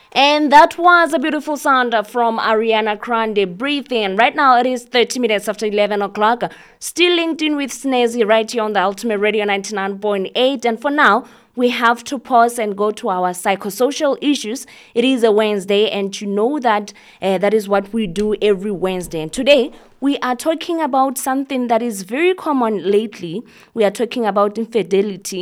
And that was a beautiful sound from Ariana Grande. Breathe in. Right now it is 30 minutes after 11 o'clock. Still linked in with Snazzy right here on the Ultimate Radio 99.8. And for now, we have to pause and go to our psychosocial issues. It is a Wednesday, and you know that that is what we do every Wednesday. And today, we are talking about something that is very common lately. We are talking about infidelity.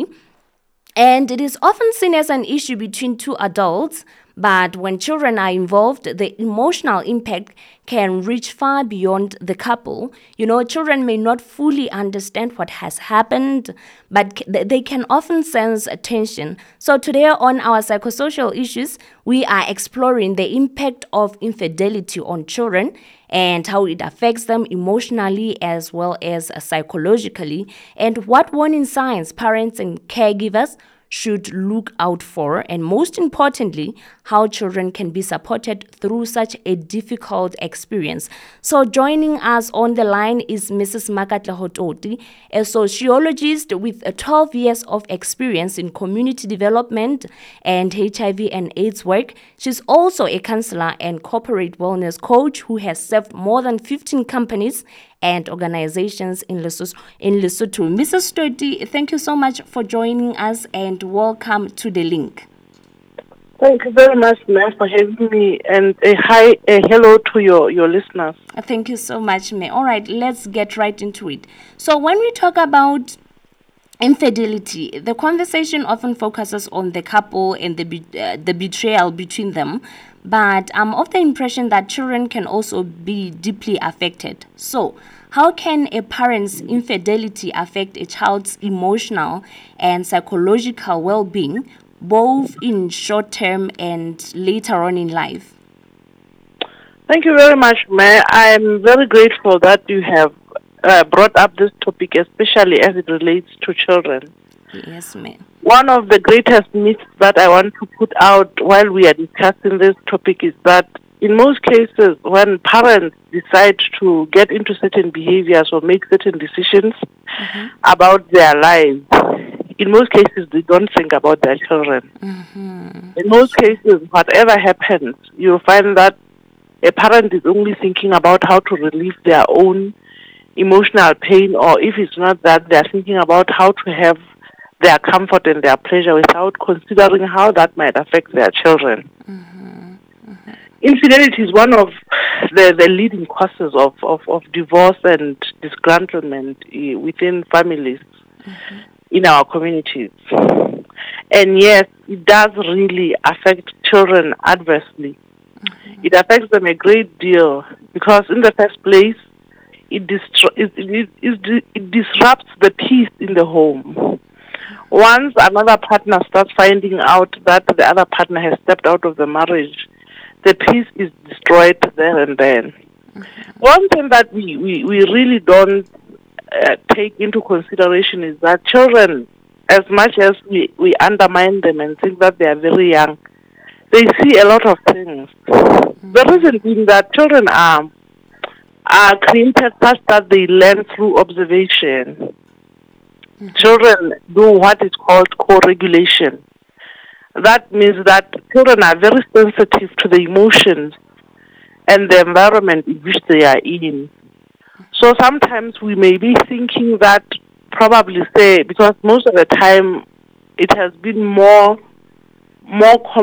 And it is often seen as an issue between two adults, but when children are involved, the emotional impact can reach far beyond the couple. You know, children may not fully understand what has happened, but they can often sense tension. So today on our psychosocial issues, we are exploring the impact of infidelity on children and how it affects them emotionally as well as psychologically, and what warning signs parents and caregivers should look out for, and most importantly, how children can be supported through such a difficult experience. So joining us on the line is Mrs. Makatla Hototi, a sociologist with 12 years of experience in community development and HIV and AIDS work. She's also a counselor and corporate wellness coach who has served more than 15 companies and organizations in Lesotho. Mrs. Stoti, thank you so much for joining us and welcome to the link. Thank you very much, Ma'am, for having me, and a hello to your listeners. Thank you so much, May. All right, let's get right into it. So when we talk about infidelity, the conversation often focuses on the couple and the betrayal between them, but I'm of the impression that children can also be deeply affected. So how can a parent's infidelity affect a child's emotional and psychological well-being, both in short term and later on in life? Thank you very much, May. I'm very grateful that you have brought up this topic, especially as it relates to children. Yes, ma'am. One of the greatest myths that I want to put out while we are discussing this topic is that in most cases, when parents decide to get into certain behaviors or make certain decisions about their lives, in most cases, they don't think about their children. In most cases, whatever happens, you'll find that a parent is only thinking about how to relieve their own emotional pain, or if it's not that, they're thinking about how to have their comfort and their pleasure without considering how that might affect their children. Infidelity is one of the leading causes of divorce and disgruntlement within families in our communities. And yes, it does really affect children adversely. It affects them a great deal because in the first place, it disrupts the peace in the home. Once another partner starts finding out that the other partner has stepped out of the marriage, the peace is destroyed there and then. One thing that we really don't take into consideration is that children, as much as we undermine them and think that they are very young, they see a lot of things. The reason being that children are created such that they learn through observation. Children do what is called co-regulation. That means that children are very sensitive to the emotions and the environment in which they are in. So sometimes we may be thinking that probably say, because most of the time it has been more